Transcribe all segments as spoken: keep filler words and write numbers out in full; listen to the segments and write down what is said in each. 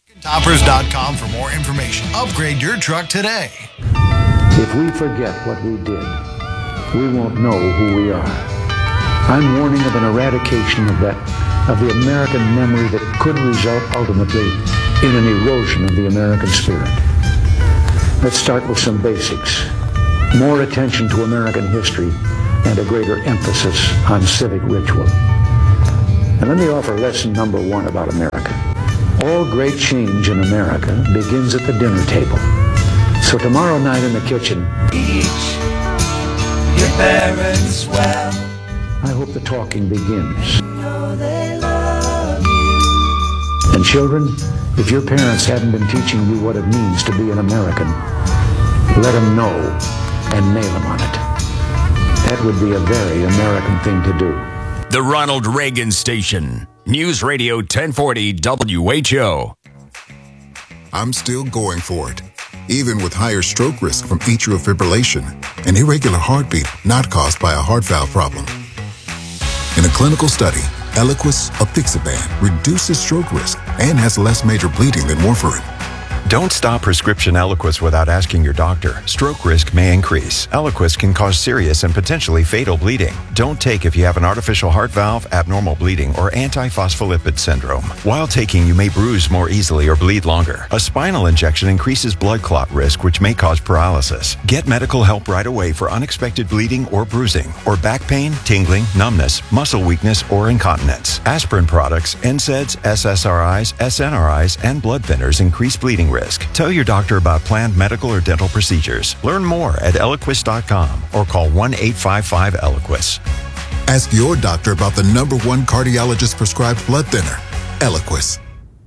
Toppers dot com for more information. Upgrade your truck today. If we forget what we did, we won't know who we are. I'm warning of an eradication of that, of the American memory that could result ultimately in an erosion of the American spirit. Let's start with some basics. More attention to American history and a greater emphasis on civic ritual. And let me offer lesson number one about America. All great change in America begins at the dinner table. So tomorrow night in the kitchen, teach your parents well. I hope the talking begins. Know they love you. And children, if your parents haven't been teaching you what it means to be an American, let them know and nail them on it. That would be a very American thing to do. The Ronald Reagan Station. News Radio ten forty W H O. I'm still going for it, even with higher stroke risk from atrial fibrillation, an irregular heartbeat not caused by a heart valve problem. In a clinical study, Eliquis apixaban reduces stroke risk and has less major bleeding than warfarin. Don't stop prescription Eliquis without asking your doctor. Stroke risk may increase. Eliquis can cause serious and potentially fatal bleeding. Don't take if you have an artificial heart valve, abnormal bleeding, or antiphospholipid syndrome. While taking, you may bruise more easily or bleed longer. A spinal injection increases blood clot risk, which may cause paralysis. Get medical help right away for unexpected bleeding or bruising, or back pain, tingling, numbness, muscle weakness, or incontinence. Aspirin products, N SAIDs, S S R Is, S N R Is, and blood thinners increase bleeding risk. Tell your doctor about planned medical or dental procedures. Learn more at Eliquis dot com or call one eight five five Eliquis. Ask your doctor about the number one cardiologist prescribed blood thinner, Eliquis.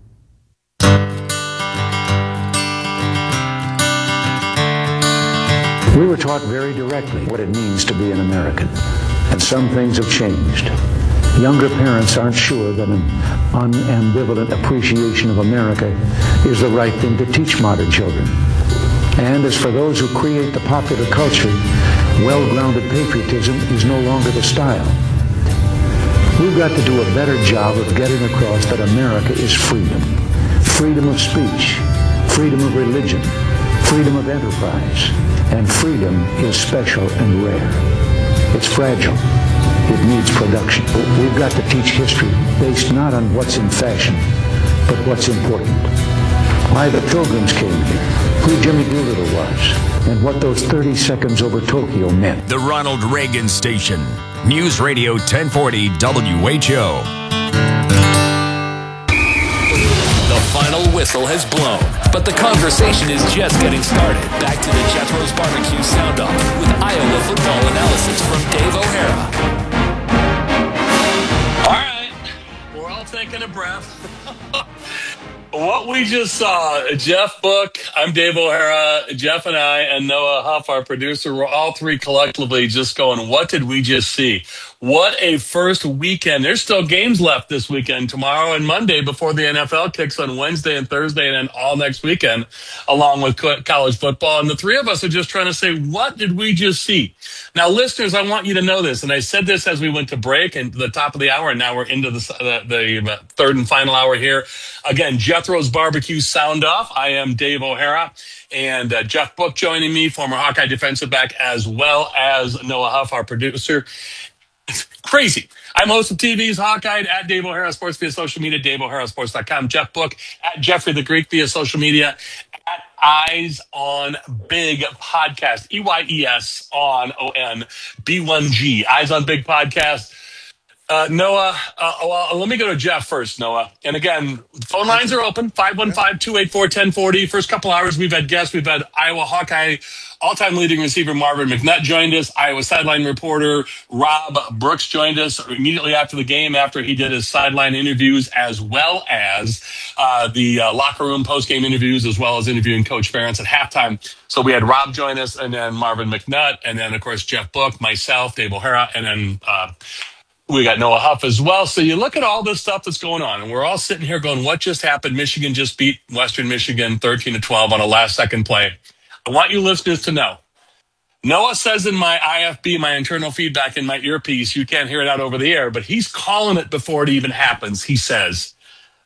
We were taught very directly what it means to be an American, and some things have changed. Younger parents aren't sure that an unambivalent appreciation of America is the right thing to teach modern children. And as for those who create the popular culture, well-grounded patriotism is no longer the style. We've got to do a better job of getting across that America is freedom. Freedom of speech, freedom of religion, freedom of enterprise, and freedom is special and rare. It's fragile. It needs production. We've got to teach history based not on what's in fashion, but what's important. Why the Pilgrims came here, who Jimmy Doolittle was, and what those thirty seconds over Tokyo meant. The Ronald Reagan Station. News Radio ten forty W H O. The final whistle has blown, but the conversation is just getting started. Back to the Jethro's Barbecue Sound Off with Iowa football analysis from Dave O'Hara. All right, we're all taking a breath. What we just saw, Jeff Book, I'm Dave O'Hara, Jeff and I, and Noah Huff, our producer, we're all three collectively just going, what did we just see? What a first weekend. There's still games left this weekend, tomorrow and Monday, before the N F L kicks on Wednesday and Thursday, and then all next weekend, along with college football. And the three of us are just trying to say, what did we just see? Now, listeners, I want you to know this, and I said this as we went to break and the top of the hour, and now we're into the, the, the third and final hour here. Again, Jethro's Barbecue Sound Off. I am Dave O'Hara, and uh, Jeff Book joining me, former Hawkeye defensive back, as well as Noah Huff, our producer. It's crazy. I'm host of T V's Hawkeye at Dave O'Hara Sports via social media, Dave O'Hara Sports dot com. Jeff Book at Jeffrey the Greek via social media, at Eyes on Big Podcast, E Y E S on O N B one G, Eyes on Big Podcast. Uh, Noah, uh, well, let me go to Jeff first, Noah. And again, phone lines are open, five one five, two eight four, one zero four zero. First couple hours, we've had guests. We've had Iowa Hawkeye all-time leading receiver Marvin McNutt joined us. Iowa sideline reporter Rob Brooks joined us immediately after the game, after he did his sideline interviews, as well as uh, the uh, locker room post-game interviews, as well as interviewing Coach Ferentz at halftime. So we had Rob join us, and then Marvin McNutt, and then, of course, Jeff Book, myself, Dave O'Hara, and then uh, we got Noah Huff as well. So you look at all this stuff that's going on, and we're all sitting here going, what just happened? Michigan just beat Western Michigan thirteen to twelve on a last-second play. I want you listeners to know. Noah says in my I F B, my internal feedback in my earpiece, you can't hear it out over the air, but he's calling it before it even happens. He says,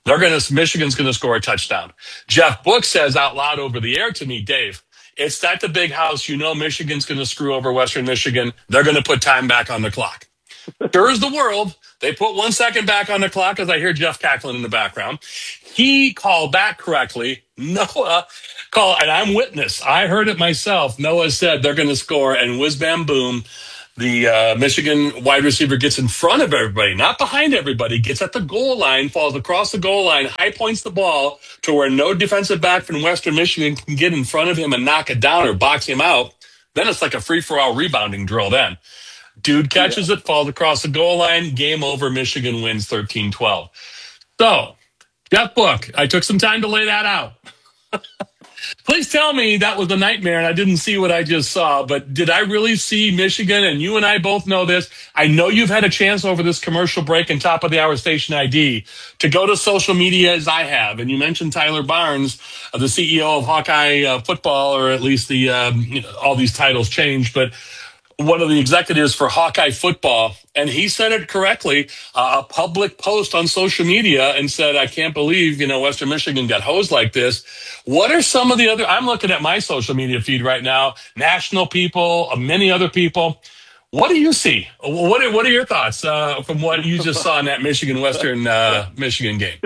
They're going to Michigan's going to score a touchdown. Jeff Book says out loud over the air to me, Dave, it's at the big house. You know Michigan's going to screw over Western Michigan. They're going to put time back on the clock. Sure as the world, they put one second back on the clock as I hear Jeff cackling in the background. He called back correctly. Noah called, and I'm witness. I heard it myself. Noah said they're going to score, and whiz bam boom. The uh, Michigan wide receiver gets in front of everybody, not behind everybody, gets at the goal line, falls across the goal line, high points the ball to where no defensive back from Western Michigan can get in front of him and knock it down or box him out. Then it's like a free-for-all rebounding drill then. Dude catches yeah. it, falls across the goal line, game over, Michigan wins thirteen twelve. So, Jeff Book, I took some time to lay that out. Please tell me that was a nightmare and I didn't see what I just saw, but did I really see Michigan? And you and I both know this. I know you've had a chance over this commercial break and top of the hour station I D to go to social media as I have. And you mentioned Tyler Barnes, uh, the C E O of Hawkeye uh, football, or at least the um, you know, all these titles changed, but one of the executives for Hawkeye football, and he said it correctly, uh, a public post on social media and said, I can't believe, you know, Western Michigan got hosed like this. What are some of the other, I'm looking at my social media feed right now, national people, uh, many other people. What do you see? What are, what are your thoughts uh, from what you just saw in that Michigan Western uh, Michigan game?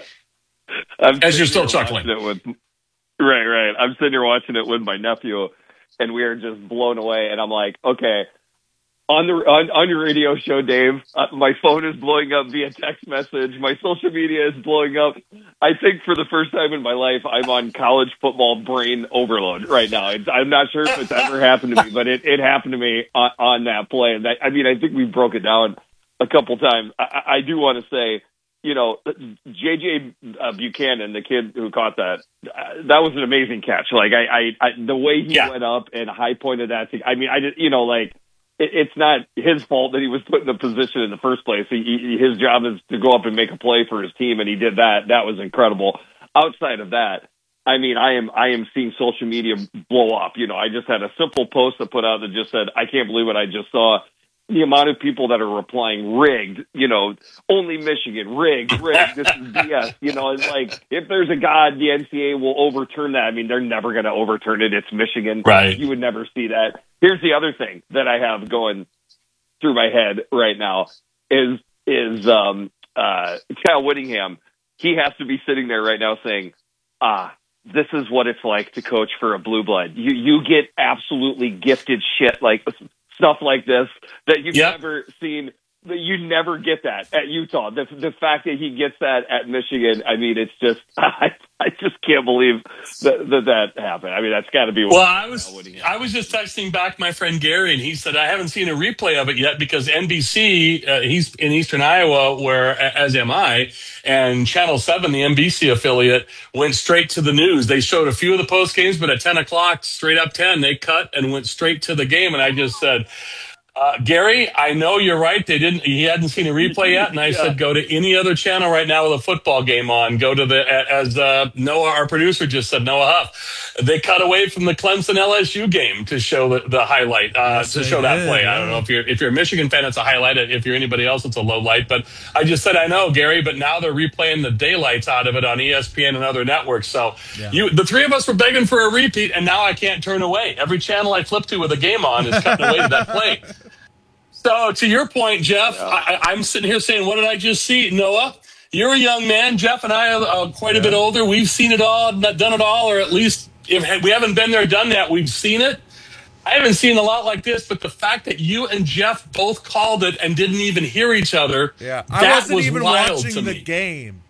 As you're still chuckling. It with, right, right. I'm sitting here watching it with my nephew. And we are just blown away. And I'm like, okay, on the on, on your radio show, Dave, uh, my phone is blowing up via text message. My social media is blowing up. I think for the first time in my life, I'm on college football brain overload right now. It's, I'm not sure if it's ever happened to me, but it, it happened to me on, on that play. And that, I mean, I think we broke it down a couple times. I, I do want to say, you know, J J uh, Buchanan, the kid who caught that, uh, that was an amazing catch. Like I, I, I the way he yeah. went up and high pointed that thing. I mean, I just, you know, like it, it's not his fault that he was put in the position in the first place. He, he, his job is to go up and make a play for his team, and he did that. That was incredible. Outside of that, I mean, I am, I am seeing social media blow up. You know, I just had a simple post that put out that just said, I can't believe what I just saw. The amount of people that are replying, rigged, you know, only Michigan, rigged, rigged, this is B S. You know, it's like, if there's a God, the N C A A will overturn that. I mean, they're never going to overturn it. It's Michigan. Right. You would never see that. Here's the other thing that I have going through my head right now is, is um, uh, Kyle Whittingham. He has to be sitting there right now saying, ah, this is what it's like to coach for a blue blood. You, you get absolutely gifted shit like stuff like this that you've yep. never seen. You never get that at Utah. The, the fact that he gets that at Michigan, I mean, it's just, I, I just can't believe that that, that happened. I mean, that's got to be. Well, I was, I was just texting back my friend Gary, and he said, I haven't seen a replay of it yet because N B C, uh, he's in Eastern Iowa, where, as am I, and Channel seven, the N B C affiliate, went straight to the news. They showed a few of the post games, but at ten o'clock, straight up ten, they cut and went straight to the game. And I just said, Uh, Gary, I know you're right. They didn't. He hadn't seen a replay yet, and I yeah. said, go to any other channel right now with a football game on. Go to the as uh, Noah, our producer, just said, Noah Huff. They cut away from the Clemson L S U game to show the, the highlight, uh, yes, to show that did, play. Yeah. I don't know if you're if you're a Michigan fan, it's a highlight. If you're anybody else, it's a low light. But I just said, I know, Gary, but now they're replaying the daylights out of it on E S P N and other networks. So yeah. you, the three of us were begging for a repeat, and now I can't turn away. Every channel I flip to with a game on is cutting away to that play. So, to your point, Jeff, yeah. I, I'm sitting here saying, what did I just see? Noah, you're a young man. Jeff and I are uh, quite yeah. a bit older. We've seen it all, done it all, or at least if we haven't been there, done that. We've seen it. I haven't seen a lot like this, but the fact that you and Jeff both called it and didn't even hear each other, yeah, that I wasn't was even wild watching to the me. game.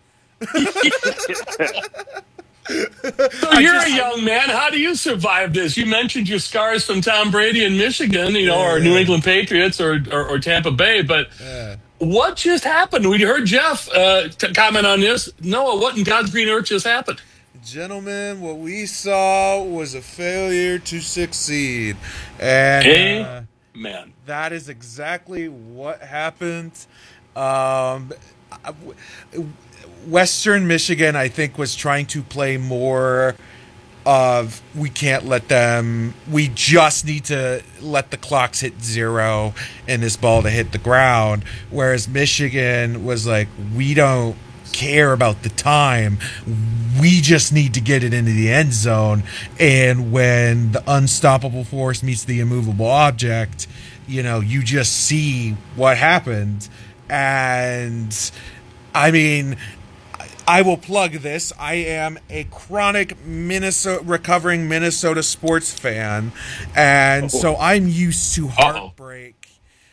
So you're just, a young man. How do you survive this? You mentioned your scars from Tom Brady in Michigan, you know, yeah, or New yeah. England Patriots or, or, or Tampa Bay. But yeah. what just happened? We heard Jeff uh, t- comment on this. Noah, what in God's green earth just happened? Gentlemen, what we saw was a failure to succeed. And uh, man, that is exactly what happened. Um, I, Western Michigan, I think, was trying to play more of we can't let them, we just need to let the clocks hit zero and this ball to hit the ground. Whereas Michigan was like, we don't care about the time. We just need to get it into the end zone. And when the unstoppable force meets the immovable object, you know, you just see what happened. And I mean, I will plug this. I am a chronic Minnesota recovering Minnesota sports fan, and so I'm used to heartbreak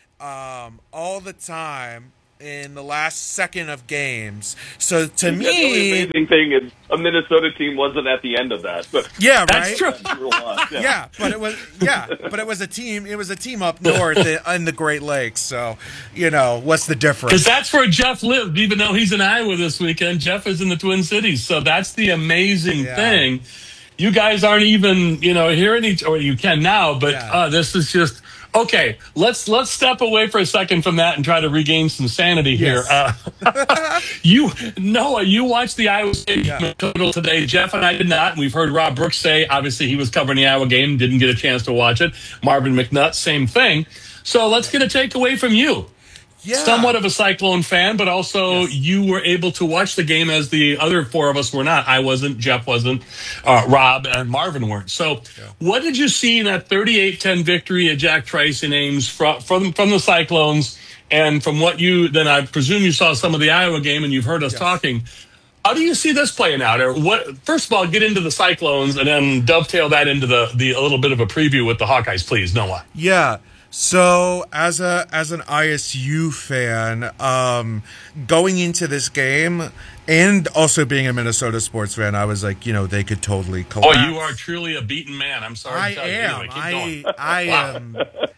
um, all the time in the last second of games. So to me, the amazing thing is a Minnesota team wasn't at the end of that. But yeah, that's right. true. Yeah. yeah, but it was yeah, but it was a team. It was a team up north in the Great Lakes. So you know what's the difference? Because that's where Jeff lived, even though he's in Iowa this weekend. Jeff is in the Twin Cities, so that's the amazing Yeah. thing. You guys aren't even, you know, hearing each, or you can now, but Yeah. uh, this is just okay. Let's let's step away for a second from that and try to regain some sanity Yes. here. Uh, you, Noah, you watched the Iowa State Yeah. game total today. Jeff and I did not. And we've heard Rob Brooks say, obviously, he was covering the Iowa game, didn't get a chance to watch it. Marvin McNutt, same thing. So let's get a takeaway from you. Yeah. Somewhat of a Cyclone fan, but also Yes. you were able to watch the game as the other four of us were not. I wasn't, Jeff wasn't, uh, Rob and Marvin weren't. So what did you see in that thirty-eight ten victory at Jack Trice in Ames from, from, from the Cyclones? And from what you, then I presume you saw some of the Iowa game and you've heard us Yes. talking. How do you see this playing out? Or what? First of all, get into the Cyclones and then dovetail that into the, the a little bit of a preview with the Hawkeyes, please, Noah. Yeah. So as a as an I S U fan, um, going into this game and also being a Minnesota sports fan, I was like, you know, they could totally collapse. Oh, you are truly a beaten man. I'm sorry. I to tell you. am. Anyway, keep I going. I Wow. am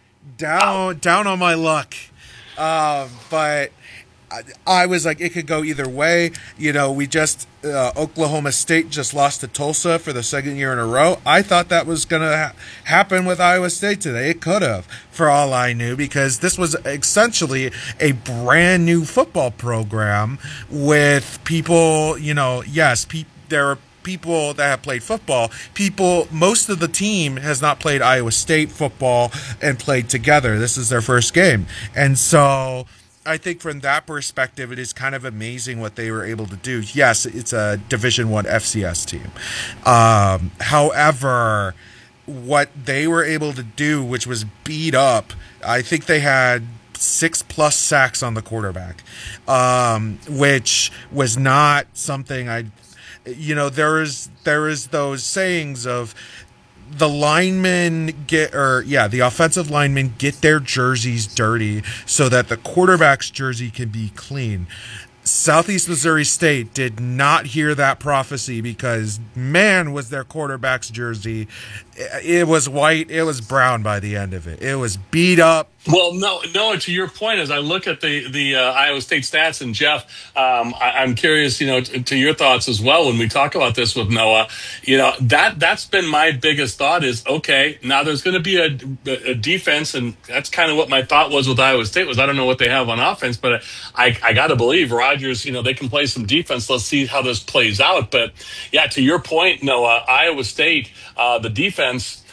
down down on my luck, um, but I, I was like, it could go either way. You know, we just uh, Oklahoma State just lost to Tulsa for the second year in a row. I thought that was going to ha- happen with Iowa State today. It could have, for all I knew, because this was essentially a brand new football program with people. You know, yes, pe- there are people that have played football. People, most of the team has not played Iowa State football and played together. This is their first game, and so I think from that perspective, it is kind of amazing what they were able to do. Yes, it's a Division One F C S team. Um, however, what they were able to do, which was beat up, I think they had six plus sacks on the quarterback, um, which was not something I, you know, there is there is those sayings of the linemen get, or yeah, the offensive linemen get their jerseys dirty so that the quarterback's jersey can be clean. Southeast Missouri State did not hear that prophecy because, man, was their quarterback's jersey. It was white. It was brown by the end of it. It was beat up. Well, no, no. To your point, as I look at the the uh, Iowa State stats, and Jeff, um, I, I'm curious, you know, t- to your thoughts as well when we talk about this with Noah. You know, that that's been my biggest thought is okay. Now there's going to be a, a defense, and that's kind of what my thought was with Iowa State was I don't know what they have on offense, but I I got to believe Rodgers. You know, they can play some defense. Let's see how this plays out. But yeah, to your point, Noah, Iowa State, uh, the defense.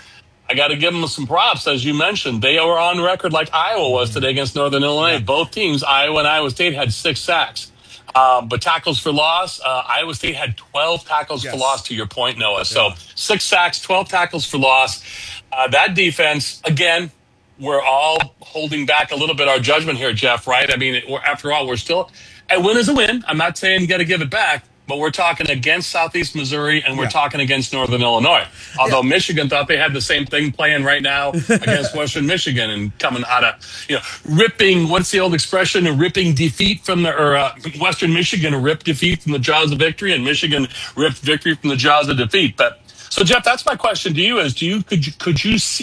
I got to give them some props, as you mentioned. They were on record like Iowa was today against Northern Illinois. Yeah. Both teams, Iowa and Iowa State, had six sacks. Um, but tackles for loss, uh, Iowa State had twelve tackles Yes. for loss, to your point, Noah. So Yeah. six sacks, twelve tackles for loss. Uh, that defense, again, we're all holding back a little bit our judgment here, Jeff, right? I mean, it, we're, after all, we're still – a win is a win. I'm not saying you got to give it back. But we're talking against Southeast Missouri, and we're Yeah. talking against Northern Illinois. Although Yeah. Michigan thought they had the same thing playing right now against Western Michigan and coming out of, you know, ripping, what's the old expression, a ripping defeat from the, or uh, Western Michigan ripped defeat from the jaws of victory, and Michigan ripped victory from the jaws of defeat. But so, Jeff, that's my question to you is, do you, could you, could you see,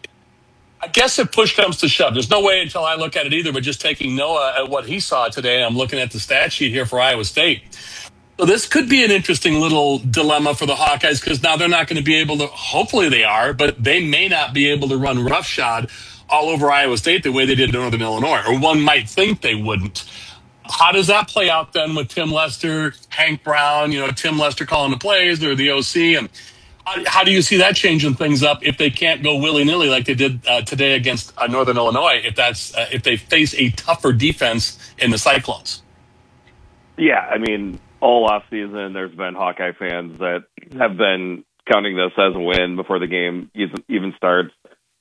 I guess if push comes to shove, there's no way until I look at it either, but just taking Noah at what he saw today, I'm looking at the stat sheet here for Iowa State. So this could be an interesting little dilemma for the Hawkeyes because now they're not going to be able to, hopefully they are, but they may not be able to run roughshod all over Iowa State the way they did Northern Illinois, or one might think they wouldn't. How does that play out then with Tim Lester, Hank Brown, you know, Tim Lester calling the plays, or the O C, and how, how do you see that changing things up if they can't go willy-nilly like they did uh, today against uh, Northern Illinois, if that's uh, if they face a tougher defense in the Cyclones? Yeah, I mean, all off season, there's been Hawkeye fans that have been counting this as a win before the game even even starts.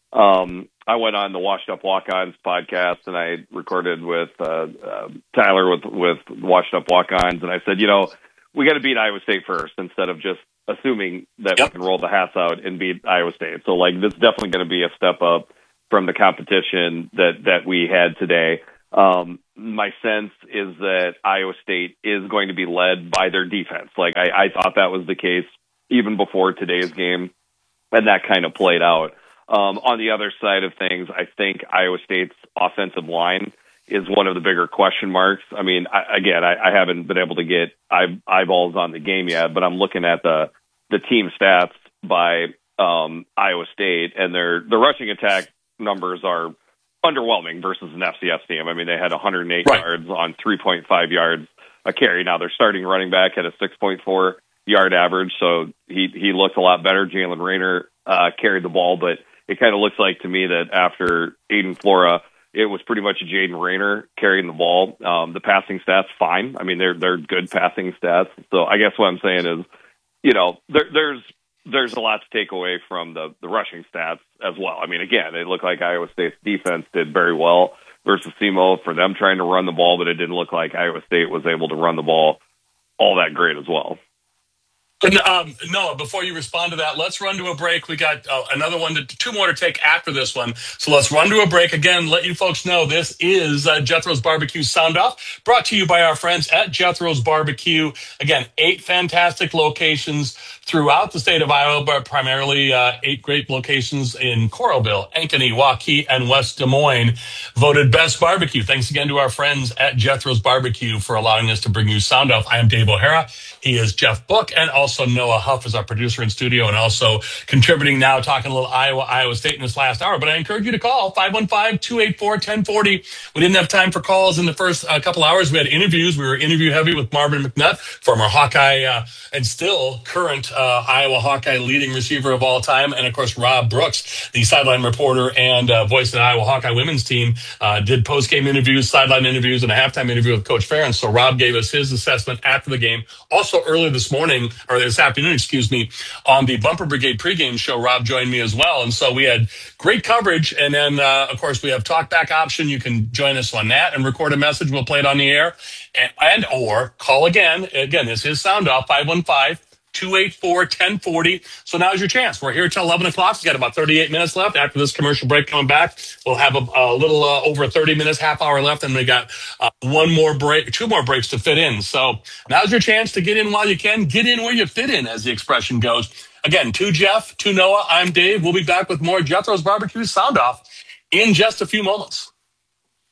Um, I went on the Washed Up Walk-Ons podcast, and I recorded with uh, uh, Tyler with with Washed Up Walk-Ons, and I said, you know, we got to beat Iowa State first instead of just assuming that yep. we can roll the hats out and beat Iowa State. So, like, this is definitely going to be a step up from the competition that that we had today. Um, my sense is that Iowa State is going to be led by their defense. Like, I, I thought that was the case even before today's game, and that kind of played out. Um, on the other side of things, I think Iowa State's offensive line is one of the bigger question marks. I mean, I, again, I, I haven't been able to get eye, eyeballs on the game yet, but I'm looking at the, the team stats by um, Iowa State, and their the rushing attack numbers are underwhelming versus an F C S team. I mean, they had one hundred eight right. yards on three point five yards a carry. Now, their starting running back had a six point four yard average, so he, he looked a lot better. Jalen Rayner uh, carried the ball, but it kind of looks like to me that after Aiden Flora, it was pretty much Jaden Rayner carrying the ball. Um, the passing stats, fine. I mean, they're they're good passing stats. So I guess what I'm saying is, you know, there, there's there's a lot to take away from the, the rushing stats as well. I mean, again, it looked like Iowa State's defense did very well versus S E M O for them trying to run the ball, but it didn't look like Iowa State was able to run the ball all that great as well. And, um, Noah, before you respond to that, let's run to a break. We got uh, another one, to, two more to take after this one. So let's run to a break. Again, let you folks know this is uh, Jethro's Barbecue Sound Off, brought to you by our friends at Jethro's Barbecue. Again, eight fantastic locations throughout the state of Iowa, but primarily uh, eight great locations in Coralville, Ankeny, Waukee, and West Des Moines. Voted best barbecue. Thanks again to our friends at Jethro's Barbecue for allowing us to bring you Sound Off. I am Dave O'Hara. He is Jeff Book, and also Noah Huff is our producer in studio and also contributing now, talking a little Iowa, Iowa State in this last hour. But I encourage you to call five one five, two eight four, one zero four zero. We didn't have time for calls in the first uh, couple hours. We had interviews. We were interview heavy with Marvin McNutt, former Hawkeye uh, and still current uh, Iowa Hawkeye leading receiver of all time. And, of course, Rob Brooks, the sideline reporter and uh, voice of the Iowa Hawkeye women's team, uh, did post-game interviews, sideline interviews, and a halftime interview with Coach Ferentz. So Rob gave us his assessment after the game. Also, earlier this morning, or this afternoon, excuse me, on the Bumper Brigade pregame show, Rob joined me as well. And so we had great coverage. And then, uh, of course, we have talkback option. You can join us on that and record a message. We'll play it on the air and, and or call again. Again, this is Sound Off, five one five, two eight four, one zero four zero. So now's your chance. We're here till eleven o'clock. We've got about thirty-eight minutes left. After this commercial break coming back, we'll have a, a little uh, over thirty minutes, half hour left. And we got uh, one more break, two more breaks to fit in. So now's your chance to get in while you can. Get in where you fit in, as the expression goes. Again, to Jeff, to Noah, I'm Dave. We'll be back with more Jethro's Barbecue Sound Off in just a few moments.